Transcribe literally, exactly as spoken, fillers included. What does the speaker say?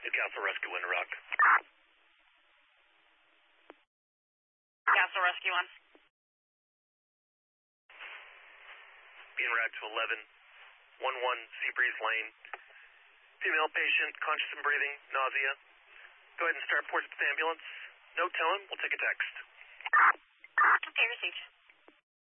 Castle Rescue Winter Rock. Castle Rescue one. Being route to eleven one one Seabreeze Lane. Female patient, conscious and breathing, nausea. Go ahead and start ports with ambulance. No tone, we'll take a text. Okay, received.